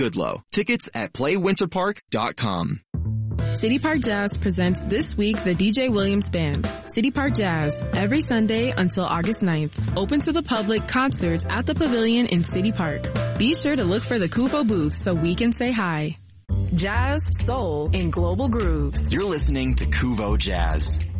Goodlow. Tickets at playwinterpark.com. City Park Jazz presents this week the DJ Williams Band. City Park Jazz, every Sunday until August 9th. Open to the public, concerts at the Pavilion in City Park. Be sure to look for the Kuvo booth so we can say hi. Jazz, soul, and global grooves. You're listening to Kuvo Jazz.